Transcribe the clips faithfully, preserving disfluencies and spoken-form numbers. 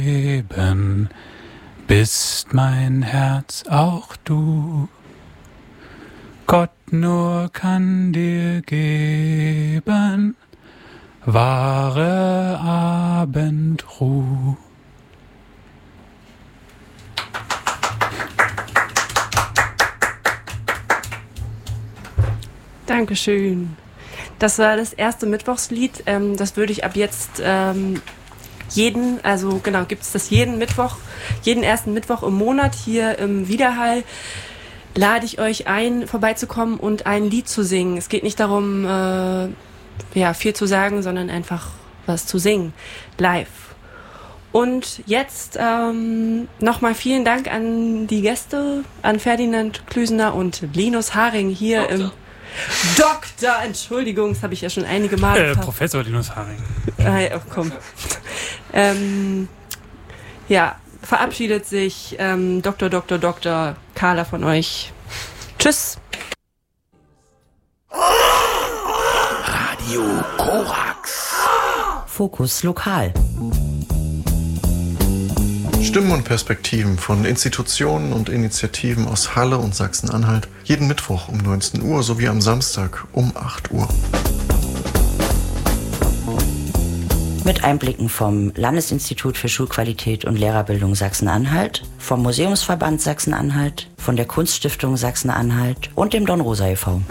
Leben bist mein Herz auch du. Gott nur kann dir geben wahre Abendruh. Dankeschön. Das war das erste Mittwochslied. Ähm, das würde ich ab jetzt ähm, jeden, also genau, gibt es das jeden Mittwoch, jeden ersten Mittwoch im Monat hier im Widerhall. Lade ich euch ein, vorbeizukommen und ein Lied zu singen. Es geht nicht darum, äh, ja, viel zu sagen, sondern einfach was zu singen, live. Und jetzt ähm, nochmal vielen Dank an die Gäste, an Ferdinand Klüsener und Linus Haring hier Doktor. im Doktor, Entschuldigung, das habe ich ja schon einige Mal äh, Professor Linus Haring. Ah, oh, komm. ähm, ja, verabschiedet sich ähm, Doktor, Doktor, Doktor Carla von euch. Tschüss. Radio Korax. Fokus lokal. Stimmen und Perspektiven von Institutionen und Initiativen aus Halle und Sachsen-Anhalt. Jeden Mittwoch um neunzehn Uhr sowie am Samstag um acht Uhr. Mit Einblicken vom Landesinstitut für Schulqualität und Lehrerbildung Sachsen-Anhalt, vom Museumsverband Sachsen-Anhalt, von der Kunststiftung Sachsen-Anhalt und dem Dornrosa e V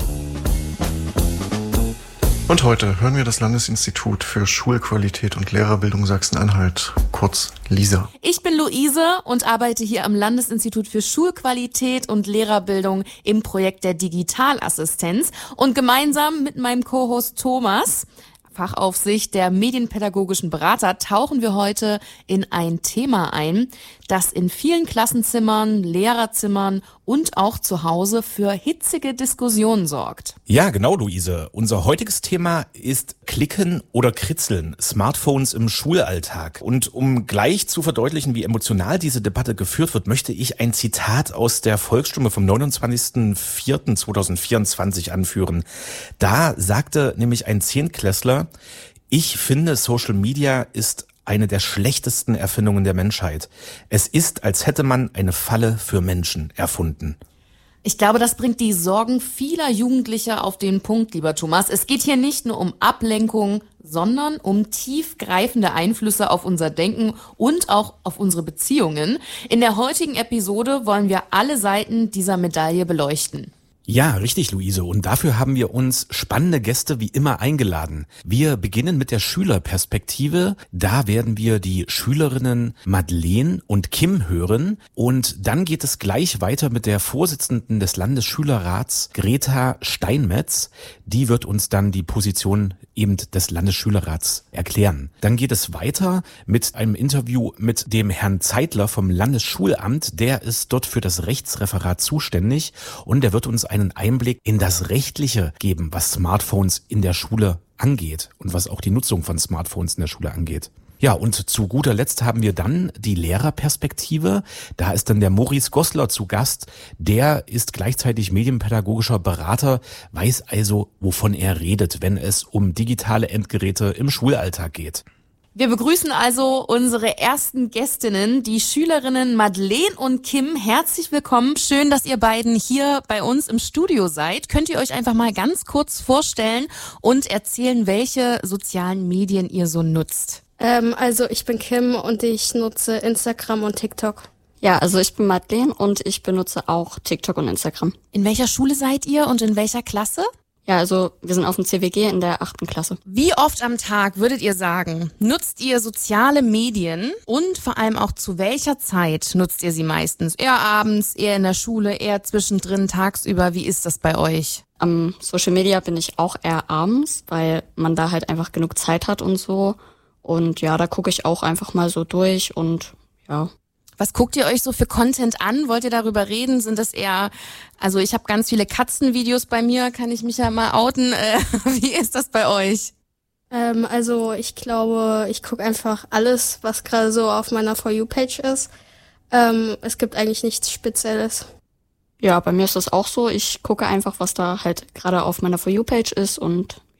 Und heute hören wir das Landesinstitut für Schulqualität und Lehrerbildung Sachsen-Anhalt, kurz LISA. Ich bin Luise und arbeite hier am Landesinstitut für Schulqualität und Lehrerbildung im Projekt der Digitalassistenz und gemeinsam mit meinem Co-Host Thomas, Fachaufsicht der medienpädagogischen Berater, tauchen wir heute in ein Thema ein, das in vielen Klassenzimmern, Lehrerzimmern und auch zu Hause für hitzige Diskussionen sorgt. Ja, genau, Luise. Unser heutiges Thema ist Klicken oder Kritzeln, Smartphones im Schulalltag. Und um gleich zu verdeutlichen, wie emotional diese Debatte geführt wird, möchte ich ein Zitat aus der Volksstunde vom neunundzwanzigsten vierten zweitausendvierundzwanzig anführen. Da sagte nämlich ein Zehntklässler: Ich finde, Social Media ist eine der schlechtesten Erfindungen der Menschheit. Es ist, als hätte man eine Falle für Menschen erfunden. Ich glaube, das bringt die Sorgen vieler Jugendlicher auf den Punkt, lieber Thomas. Es geht hier nicht nur um Ablenkung, sondern um tiefgreifende Einflüsse auf unser Denken und auch auf unsere Beziehungen. In der heutigen Episode wollen wir alle Seiten dieser Medaille beleuchten. Ja, richtig, Luise. Und dafür haben wir uns spannende Gäste wie immer eingeladen. Wir beginnen mit der Schülerperspektive. Da werden wir die Schülerinnen Madeleine und Kim hören. Und dann geht es gleich weiter mit der Vorsitzenden des Landesschülerrats, Greta Steinmetz. Die wird uns dann die Position eben des Landesschülerrats erklären. Dann geht es weiter mit einem Interview mit dem Herrn Zeitler vom Landesschulamt. Der ist dort für das Rechtsreferat zuständig und der wird uns einen Einblick in das Rechtliche geben, was Smartphones in der Schule angeht und was auch die Nutzung von Smartphones in der Schule angeht. Ja, und zu guter Letzt haben wir dann die Lehrerperspektive. Da ist dann der Maurice Goslar zu Gast. Der ist gleichzeitig medienpädagogischer Berater, weiß also, wovon er redet, wenn es um digitale Endgeräte im Schulalltag geht. Wir begrüßen also unsere ersten Gästinnen, die Schülerinnen Madeleine und Kim. Herzlich willkommen. Schön, dass ihr beiden hier bei uns im Studio seid. Könnt ihr euch einfach mal ganz kurz vorstellen und erzählen, welche sozialen Medien ihr so nutzt? Ähm, also ich bin Kim und ich nutze Instagram und TikTok. Ja, also ich bin Madeleine und ich benutze auch TikTok und Instagram. In welcher Schule seid ihr und in welcher Klasse? Ja, also wir sind auf dem C W G in der achten Klasse. Wie oft am Tag würdet ihr sagen, nutzt ihr soziale Medien und vor allem auch zu welcher Zeit nutzt ihr sie meistens? Eher abends, eher in der Schule, eher zwischendrin, tagsüber? Wie ist das bei euch? Am Social Media bin ich auch eher abends, weil man da halt einfach genug Zeit hat und so. Und ja, da gucke ich auch einfach mal so durch und ja. Was guckt ihr euch so für Content an? Wollt ihr darüber reden? Sind das eher, also ich habe ganz viele Katzenvideos bei mir, kann ich mich ja mal outen. Äh, wie ist das bei euch? Ähm, also ich glaube, ich gucke einfach alles, was gerade so auf meiner For You-Page ist. Ähm, es gibt eigentlich nichts Spezielles. Ja, bei mir ist das auch so. Ich gucke einfach, was da halt gerade auf meiner For You-Page ist und ja.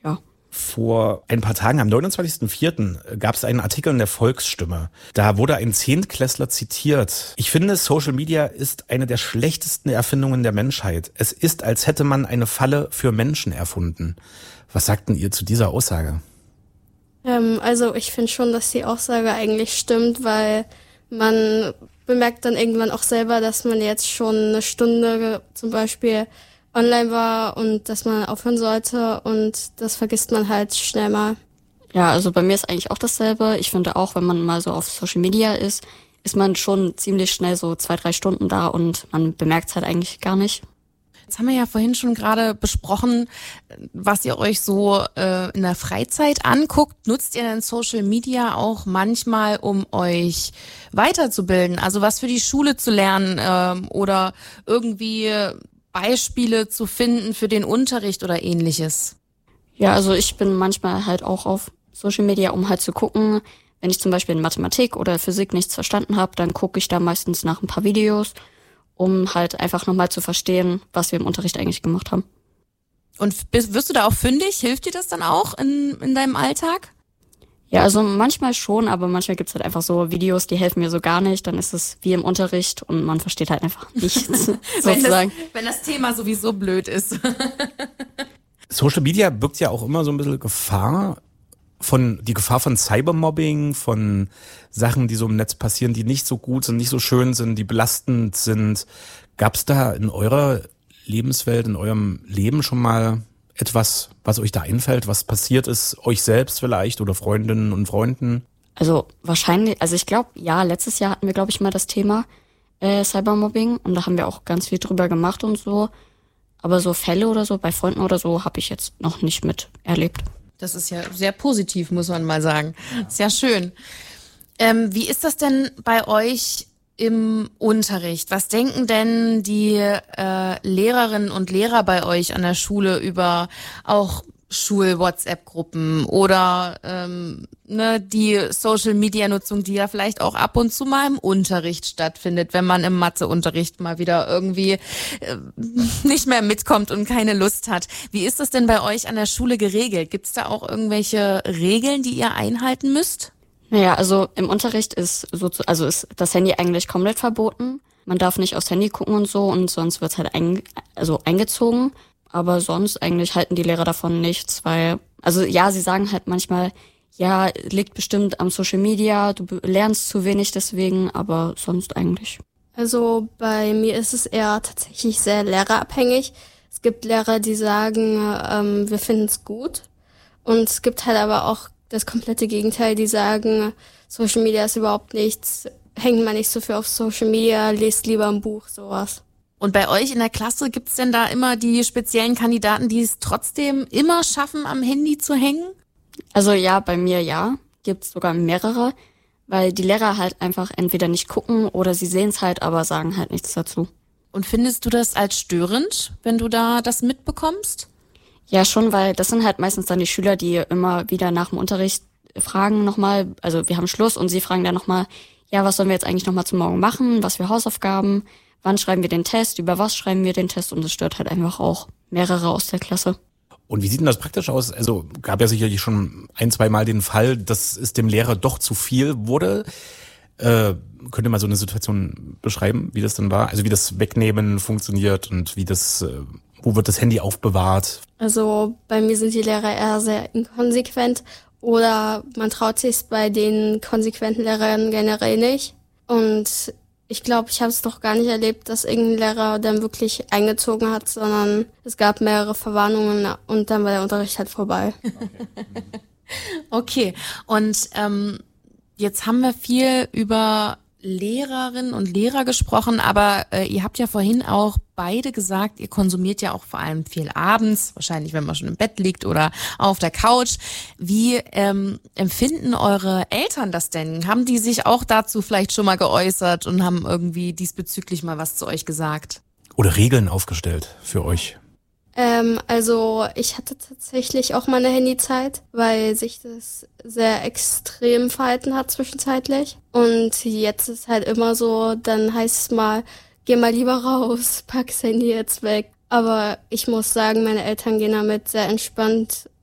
Vor ein paar Tagen, am neunundzwanzigsten vierten gab es einen Artikel in der Volksstimme. Da wurde ein Zehntklässler zitiert. Ich finde, Social Media ist eine der schlechtesten Erfindungen der Menschheit. Es ist, als hätte man eine Falle für Menschen erfunden. Was sagten ihr zu dieser Aussage? Ähm, also ich finde schon, dass die Aussage eigentlich stimmt, weil man bemerkt dann irgendwann auch selber, dass man jetzt schon eine Stunde zum Beispiel online war und dass man aufhören sollte und das vergisst man halt schnell mal. Ja, also bei mir ist eigentlich auch dasselbe. Ich finde auch, wenn man mal so auf Social Media ist, ist man schon ziemlich schnell so zwei, drei Stunden da und man bemerkt es halt eigentlich gar nicht. Jetzt haben wir ja vorhin schon gerade besprochen, was ihr euch so äh, in der Freizeit anguckt. Nutzt ihr denn Social Media auch manchmal, um euch weiterzubilden? Also was für die Schule zu lernen ähm, oder irgendwie Beispiele zu finden für den Unterricht oder ähnliches? Ja, also ich bin manchmal halt auch auf Social Media, um halt zu gucken, wenn ich zum Beispiel in Mathematik oder Physik nichts verstanden habe, dann gucke ich da meistens nach ein paar Videos, um halt einfach nochmal zu verstehen, was wir im Unterricht eigentlich gemacht haben. Und wirst du da auch fündig? Hilft dir das dann auch in, in deinem Alltag? Ja, also manchmal schon, aber manchmal gibt's halt einfach so Videos, die helfen mir so gar nicht. Dann ist es wie im Unterricht und man versteht halt einfach nichts, sozusagen. Wenn das, wenn das Thema sowieso blöd ist. Social Media birgt ja auch immer so ein bisschen Gefahr, von die Gefahr von Cybermobbing, von Sachen, die so im Netz passieren, die nicht so gut sind, nicht so schön sind, die belastend sind. Gab's da in eurer Lebenswelt, in eurem Leben schon mal etwas, was euch da einfällt, was passiert ist, euch selbst vielleicht oder Freundinnen und Freunden? Also wahrscheinlich, also ich glaube, ja, letztes Jahr hatten wir, glaube ich, mal das Thema äh, Cybermobbing und da haben wir auch ganz viel drüber gemacht und so. Aber so Fälle oder so bei Freunden oder so habe ich jetzt noch nicht mit erlebt. Das ist ja sehr positiv, muss man mal sagen. Sehr schön. Ähm, wie ist das denn bei euch im Unterricht? Was denken denn die äh, Lehrerinnen und Lehrer bei euch an der Schule über auch Schul-WhatsApp-Gruppen oder ähm, ne, die Social-Media-Nutzung, die ja vielleicht auch ab und zu mal im Unterricht stattfindet, wenn man im Matheunterricht mal wieder irgendwie äh, nicht mehr mitkommt und keine Lust hat. Wie ist das denn bei euch an der Schule geregelt? Gibt es da auch irgendwelche Regeln, die ihr einhalten müsst? Naja, also im Unterricht ist so, also ist das Handy eigentlich komplett verboten. Man darf nicht aufs Handy gucken und so und sonst wird's halt ein, also eingezogen. Aber sonst eigentlich halten die Lehrer davon nichts, weil, also ja, sie sagen halt manchmal, ja, liegt bestimmt am Social Media, du lernst zu wenig deswegen, aber sonst eigentlich. Also bei mir ist es eher tatsächlich sehr lehrerabhängig. Es gibt Lehrer, die sagen, ähm, wir finden es gut. Und es gibt halt aber auch das komplette Gegenteil, die sagen, Social Media ist überhaupt nichts, hängt man nicht so viel auf Social Media, lest lieber ein Buch, sowas. Und bei euch in der Klasse gibt's denn da immer die speziellen Kandidaten, die es trotzdem immer schaffen, am Handy zu hängen? Also ja, bei mir ja, gibt's sogar mehrere, weil die Lehrer halt einfach entweder nicht gucken oder sie sehen's halt, aber sagen halt nichts dazu. Und findest du das als störend, wenn du da das mitbekommst? Ja, schon, weil das sind halt meistens dann die Schüler, die immer wieder nach dem Unterricht fragen nochmal, also wir haben Schluss und sie fragen dann nochmal, ja, was sollen wir jetzt eigentlich nochmal zum Morgen machen, was für Hausaufgaben, wann schreiben wir den Test, über was schreiben wir den Test und das stört halt einfach auch mehrere aus der Klasse. Und wie sieht denn das praktisch aus? Also gab ja sicherlich schon ein, zwei Mal den Fall, dass es dem Lehrer doch zu viel wurde. Äh, könnt ihr mal so eine Situation beschreiben, wie das dann war? Also wie das Wegnehmen funktioniert und wie das, äh, wo wird das Handy aufbewahrt? Also bei mir sind die Lehrer eher sehr inkonsequent oder man traut sich bei den konsequenten Lehrern generell nicht. Und ich glaube, ich habe es doch gar nicht erlebt, dass irgendein Lehrer dann wirklich eingezogen hat, sondern es gab mehrere Verwarnungen und dann war der Unterricht halt vorbei. Okay, und ähm, jetzt haben wir viel über Lehrerinnen und Lehrer gesprochen, aber äh, ihr habt ja vorhin auch beide gesagt, ihr konsumiert ja auch vor allem viel abends, wahrscheinlich wenn man schon im Bett liegt oder auf der Couch. Wie ähm, empfinden eure Eltern das denn? Haben die sich auch dazu vielleicht schon mal geäußert und haben irgendwie diesbezüglich mal was zu euch gesagt? Oder Regeln aufgestellt für euch? Ähm, also ich hatte tatsächlich auch meine Handyzeit, weil sich das sehr extrem verhalten hat zwischenzeitlich. Und jetzt ist halt immer so, dann heißt es mal, geh mal lieber raus, pack das Handy jetzt weg. Aber ich muss sagen, meine Eltern gehen damit sehr entspannt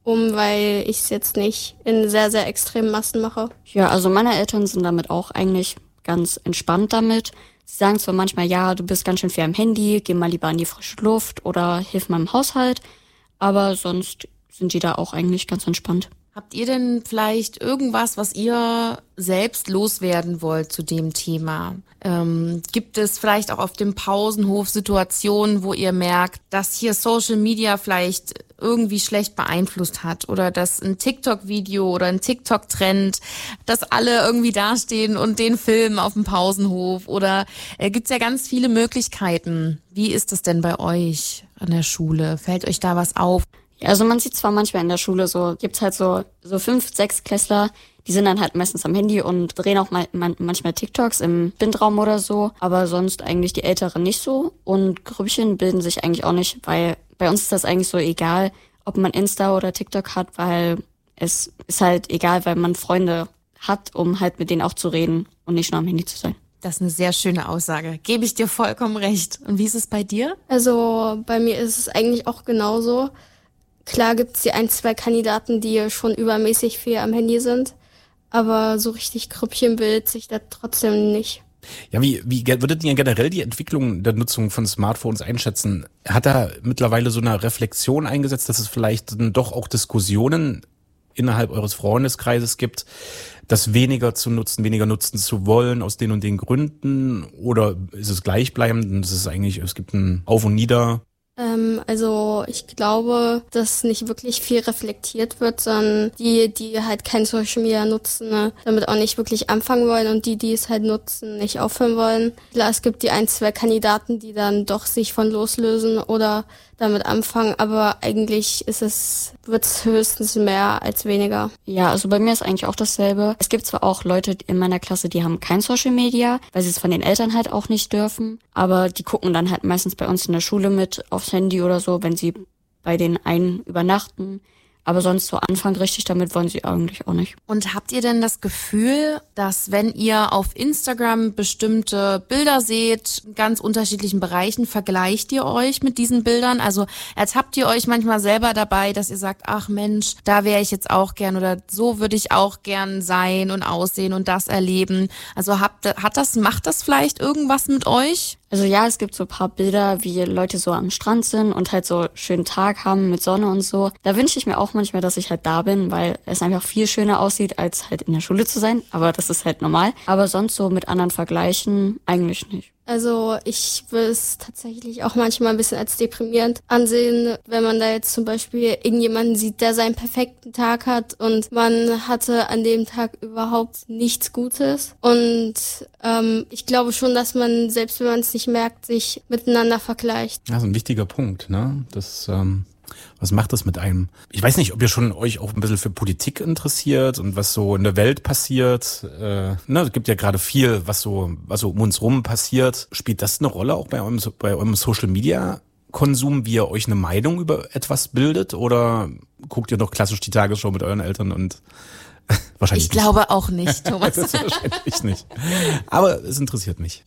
um, weil ich es jetzt nicht in sehr, sehr extremen Massen mache. Ja, also meine Eltern sind damit auch eigentlich ganz entspannt damit. Sie sagen zwar manchmal, ja, du bist ganz schön viel am Handy, geh mal lieber in die frische Luft oder hilf mal im Haushalt, aber sonst sind die da auch eigentlich ganz entspannt. Habt ihr denn vielleicht irgendwas, was ihr selbst loswerden wollt zu dem Thema? Ähm, gibt es vielleicht auch auf dem Pausenhof Situationen, wo ihr merkt, dass hier Social Media vielleicht irgendwie schlecht beeinflusst hat oder dass ein TikTok-Video oder ein TikTok-Trend, dass alle irgendwie dastehen und den filmen auf dem Pausenhof oder äh, gibt's ja ganz viele Möglichkeiten. Wie ist das denn bei euch an der Schule? Fällt euch da was auf? Ja, also man sieht zwar manchmal in der Schule so, gibt's halt so so fünf, sechs Klässler, die sind dann halt meistens am Handy und drehen auch mal, man, manchmal TikToks im Bindraum oder so, aber sonst eigentlich die Älteren nicht so und Grüppchen bilden sich eigentlich auch nicht, weil bei uns ist das eigentlich so egal, ob man Insta oder TikTok hat, weil es ist halt egal, weil man Freunde hat, um halt mit denen auch zu reden und nicht nur am Handy zu sein. Das ist eine sehr schöne Aussage. Gebe ich dir vollkommen recht. Und wie ist es bei dir? Also bei mir ist es eigentlich auch genauso. Klar gibt's die ein, zwei Kandidaten, die schon übermäßig viel am Handy sind, aber so richtig Grüppchen bildet sich da trotzdem nicht. Ja, wie, wie würdet ihr generell die Entwicklung der Nutzung von Smartphones einschätzen? Hat da mittlerweile so eine Reflexion eingesetzt, dass es vielleicht dann doch auch Diskussionen innerhalb eures Freundeskreises gibt, das weniger zu nutzen, weniger nutzen zu wollen aus den und den Gründen? Oder ist es gleichbleibend und es ist eigentlich, es gibt ein Auf und Nieder? Ähm, also ich glaube, dass nicht wirklich viel reflektiert wird, sondern die, die halt kein Social Media nutzen, ne, damit auch nicht wirklich anfangen wollen und die, die es halt nutzen, nicht aufhören wollen. Klar, es gibt die ein, zwei Kandidaten, die dann doch sich von loslösen oder damit anfangen, aber eigentlich ist es, wird es höchstens mehr als weniger. Ja, also bei mir ist eigentlich auch dasselbe. Es gibt zwar auch Leute in meiner Klasse, die haben kein Social Media, weil sie es von den Eltern halt auch nicht dürfen, aber die gucken dann halt meistens bei uns in der Schule mit aufs Handy oder so, wenn sie bei den einen übernachten. Aber sonst so anfangen richtig damit wollen sie eigentlich auch nicht. Und habt ihr denn das Gefühl, dass wenn ihr auf Instagram bestimmte Bilder seht, in ganz unterschiedlichen Bereichen, vergleicht ihr euch mit diesen Bildern? Also ertappt ihr euch manchmal selber dabei, dass ihr sagt, ach Mensch, da wäre ich jetzt auch gern oder so würde ich auch gern sein und aussehen und das erleben. Also habt, hat das, macht das vielleicht irgendwas mit euch? Also ja, es gibt so ein paar Bilder, wie Leute so am Strand sind und halt so schönen Tag haben mit Sonne und so. Da wünsche ich mir auch manchmal, dass ich halt da bin, weil es einfach viel schöner aussieht, als halt in der Schule zu sein. Aber das ist halt normal. Aber sonst so mit anderen vergleichen eigentlich nicht. Also ich würde es tatsächlich auch manchmal ein bisschen als deprimierend ansehen, wenn man da jetzt zum Beispiel irgendjemanden sieht, der seinen perfekten Tag hat und man hatte an dem Tag überhaupt nichts Gutes. Und ähm, ich glaube schon, dass man, selbst wenn man es nicht merkt, sich miteinander vergleicht. Ja, so ein wichtiger Punkt, ne? Das, ähm, was macht das mit einem? Ich weiß nicht, ob ihr schon euch auch ein bisschen für Politik interessiert und was so in der Welt passiert. Äh, ne, es gibt ja gerade viel, was so, was so um uns rum passiert. Spielt das eine Rolle auch bei eurem, bei eurem Social Media Konsum, wie ihr euch eine Meinung über etwas bildet? Oder guckt ihr noch klassisch die Tagesschau mit euren Eltern und wahrscheinlich Ich nicht. glaube auch nicht, Thomas. Das ist wahrscheinlich nicht. Aber es interessiert mich.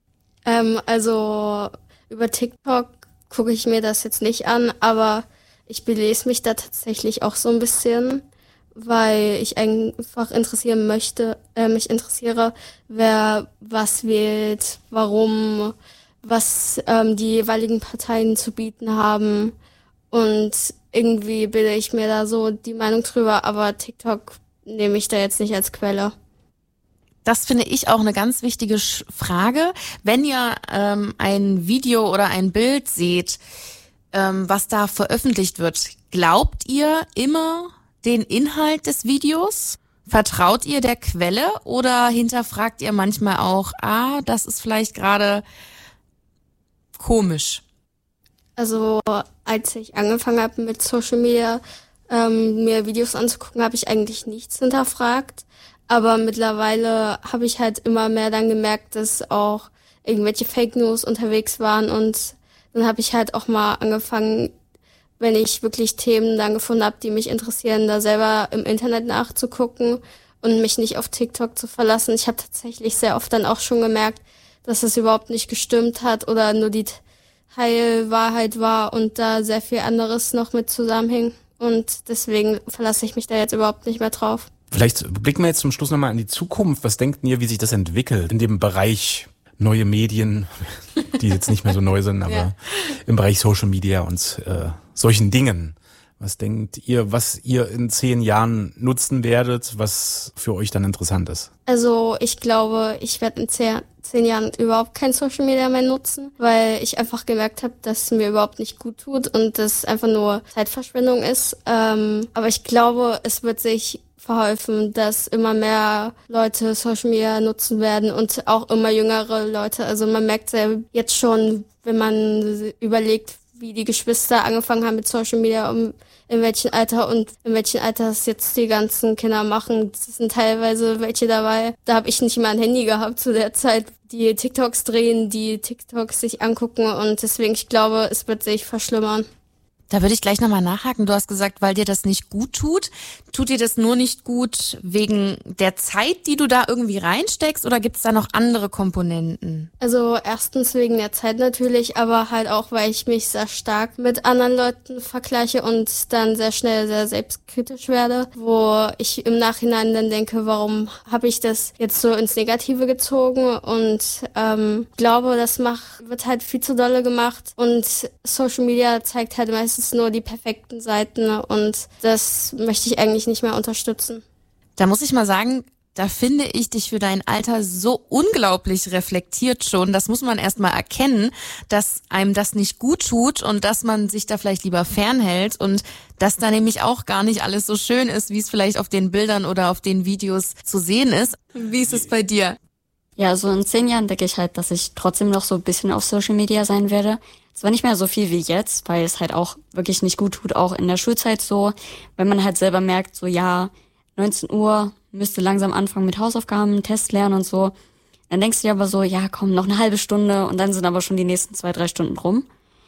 Ähm, also über TikTok gucke ich mir das jetzt nicht an, aber ich belese mich da tatsächlich auch so ein bisschen, weil ich einfach interessieren möchte, äh, mich interessiere, wer was wählt, warum, was ähm, die jeweiligen Parteien zu bieten haben und irgendwie bilde ich mir da so die Meinung drüber, aber TikTok nehme ich da jetzt nicht als Quelle. Das finde ich auch eine ganz wichtige Frage. Wenn ihr ähm, ein Video oder ein Bild seht, ähm, was da veröffentlicht wird, glaubt ihr immer den Inhalt des Videos? Vertraut ihr der Quelle oder hinterfragt ihr manchmal auch, ah, das ist vielleicht gerade komisch? Also als ich angefangen habe mit Social Media, ähm, mir Videos anzugucken, habe ich eigentlich nichts hinterfragt. Aber mittlerweile habe ich halt immer mehr dann gemerkt, dass auch irgendwelche Fake News unterwegs waren und dann habe ich halt auch mal angefangen, wenn ich wirklich Themen dann gefunden habe, die mich interessieren, da selber im Internet nachzugucken und mich nicht auf TikTok zu verlassen. Ich habe tatsächlich sehr oft dann auch schon gemerkt, dass es überhaupt nicht gestimmt hat oder nur die Teilwahrheit war und da sehr viel anderes noch mit zusammenhing. und deswegen verlasse ich mich da jetzt überhaupt nicht mehr drauf. Vielleicht blicken wir jetzt zum Schluss nochmal in die Zukunft. Was denkt ihr, wie sich das entwickelt in dem Bereich neue Medien, die jetzt nicht mehr so neu sind, aber ja. im Bereich Social Media und äh, solchen Dingen? Was denkt ihr, was ihr in zehn Jahren nutzen werdet, was für euch dann interessant ist? Also ich glaube, ich werde in zehn, zehn Jahren überhaupt kein Social Media mehr nutzen, weil ich einfach gemerkt habe, dass es mir überhaupt nicht gut tut und das einfach nur Zeitverschwendung ist. Ähm, aber ich glaube, es wird sich verhelfen, dass immer mehr Leute Social Media nutzen werden und auch immer jüngere Leute. Also man merkt ja jetzt schon, wenn man überlegt, wie die Geschwister angefangen haben mit Social Media, um in welchem Alter und in welchem Alter es jetzt die ganzen Kinder machen. Es sind teilweise welche dabei. Da habe ich nicht mal ein Handy gehabt zu der Zeit, die TikToks drehen, die TikToks sich angucken und deswegen, ich glaube, es wird sich verschlimmern. Da würde ich gleich nochmal nachhaken. Du hast gesagt, weil dir das nicht gut tut. Tut dir das nur nicht gut wegen der Zeit, die du da irgendwie reinsteckst, oder gibt's da noch andere Komponenten? Also erstens wegen der Zeit natürlich, aber halt auch, weil ich mich sehr stark mit anderen Leuten vergleiche und dann sehr schnell sehr selbstkritisch werde, wo ich im Nachhinein dann denke, warum habe ich das jetzt so ins Negative gezogen, und ähm, glaube, das macht, wird halt viel zu dolle gemacht und Social Media zeigt halt meistens nur die perfekten Seiten und das möchte ich eigentlich nicht mehr unterstützen. Da muss ich mal sagen, da finde ich dich für dein Alter so unglaublich reflektiert schon. Das muss man erst mal erkennen, dass einem das nicht gut tut und dass man sich da vielleicht lieber fernhält und dass da nämlich auch gar nicht alles so schön ist, wie es vielleicht auf den Bildern oder auf den Videos zu sehen ist. Wie ist es bei dir? Ja, so in zehn Jahren denke ich halt, dass ich trotzdem noch so ein bisschen auf Social Media sein werde. Zwar nicht mehr so viel wie jetzt, weil es halt auch wirklich nicht gut tut, auch in der Schulzeit so, wenn man halt selber merkt, so ja, neunzehn Uhr, müsste langsam anfangen mit Hausaufgaben, Test lernen und so. Dann denkst du dir aber so, ja komm, noch eine halbe Stunde und dann sind aber schon die nächsten zwei, drei Stunden rum.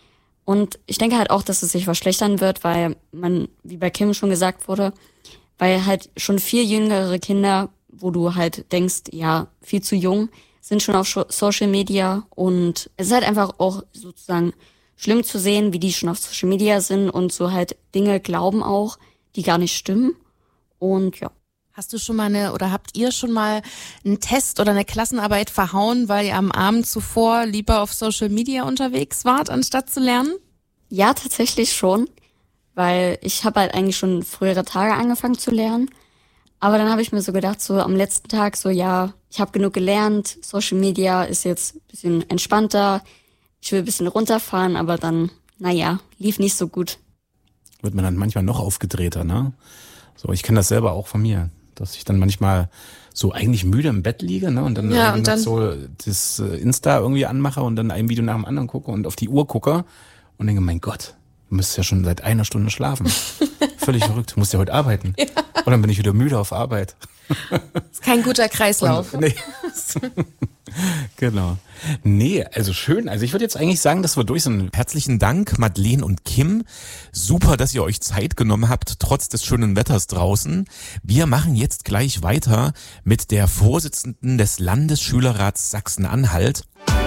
Und ich denke halt auch, dass es sich verschlechtern wird, weil man, wie bei Kim schon gesagt wurde, weil halt schon viel jüngere Kinder, wo du halt denkst, ja, viel zu jung, sind schon auf Social Media und es ist halt einfach auch sozusagen schlimm zu sehen, wie die schon auf Social Media sind und so halt Dinge glauben auch, die gar nicht stimmen und ja. Hast du schon mal eine oder habt ihr schon mal einen Test oder eine Klassenarbeit verhauen, weil ihr am Abend zuvor lieber auf Social Media unterwegs wart, anstatt zu lernen? Ja, tatsächlich schon, weil ich habe halt eigentlich schon frühere Tage angefangen zu lernen. Aber dann habe ich mir so gedacht, so am letzten Tag, so ja, ich habe genug gelernt, Social Media ist jetzt ein bisschen entspannter, ich will ein bisschen runterfahren, aber dann, naja, lief nicht so gut. Wird man dann manchmal noch aufgedrehter, ne? So, ich kenne das selber auch von mir, dass ich dann manchmal so eigentlich müde im Bett liege, ne? Und dann, ja, irgendwie und dann so das Insta irgendwie anmache und dann ein Video nach dem anderen gucke und auf die Uhr gucke und denke, mein Gott, du müsstest ja schon seit einer Stunde schlafen. Völlig verrückt, du musst ja heute arbeiten. Ja. Und dann bin ich wieder müde auf Arbeit. Das ist kein guter Kreislauf. Und, nee. Genau. Nee, also schön. Also ich würde jetzt eigentlich sagen, dass wir durch sind. Herzlichen Dank, Madeleine und Kim. Super, dass ihr euch Zeit genommen habt, trotz des schönen Wetters draußen. Wir machen jetzt gleich weiter mit der Vorsitzenden des Landesschülerrats Sachsen-Anhalt.